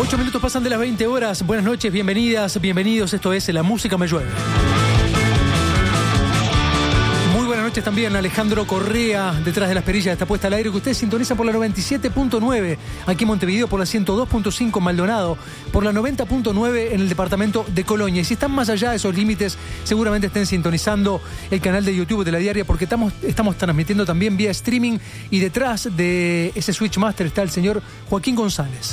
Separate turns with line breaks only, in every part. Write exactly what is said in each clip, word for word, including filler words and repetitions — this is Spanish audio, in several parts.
Ocho minutos pasan de las veinte horas. Buenas noches, bienvenidas, bienvenidos. Esto es La Música Me Llueve. Muy buenas noches también Alejandro Correa, detrás de las perillas, está puesta al aire, que ustedes sintonizan por la noventa y siete punto nueve aquí en Montevideo, por la ciento dos punto cinco en Maldonado, por la noventa punto nueve en el departamento de Colonia. Y si están más allá de esos límites, seguramente estén sintonizando el canal de YouTube de La Diaria, porque estamos, estamos transmitiendo también vía streaming, y detrás de ese Switchmaster está el señor Joaquín González.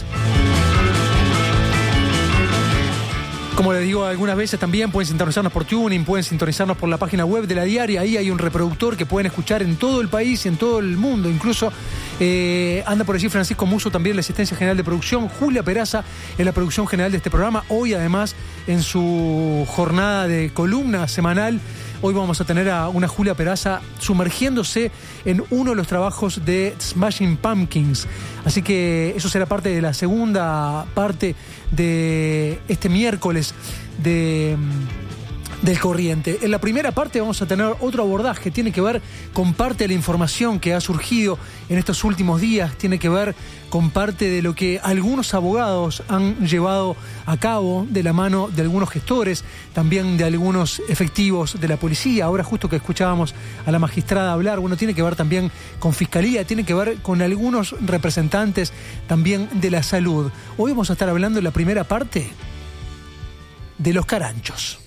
Como les digo algunas veces, también pueden sintonizarnos por Tuning, pueden sintonizarnos por la página web de La Diaria. Ahí hay un reproductor que pueden escuchar en todo el país y en todo el mundo. Incluso eh, anda por allí Francisco Muso, también la asistencia general de producción. Julia Peraza en la producción general de este programa. Hoy, además, en su jornada de columna semanal, hoy vamos a tener a una Julia Peraza sumergiéndose en uno de los trabajos de Smashing Pumpkins. Así que eso será parte de la segunda parte de este miércoles de, del Corriente. En la primera parte vamos a tener otro abordaje, tiene que ver con parte de la información que ha surgido en estos últimos días, tiene que ver con parte de lo que algunos abogados han llevado a cabo de la mano de algunos gestores, también de algunos efectivos de la policía. Ahora justo que escuchábamos a la magistrada hablar, bueno, tiene que ver también con fiscalía, tiene que ver con algunos representantes también de la salud. Hoy vamos a estar hablando en la primera parte de los caranchos.